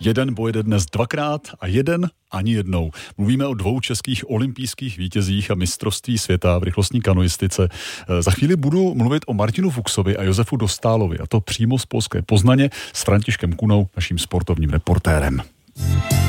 Jeden pojede dnes dvakrát a jeden ani jednou. Mluvíme o 2 českých olympijských vítězích a mistrovství světa v rychlostní kanoistice. Za chvíli budu mluvit o Martinu Fuchsovi a Josefu Dostálovi, a to přímo z polské Poznaně s Františkem Kunou, naším sportovním reportérem.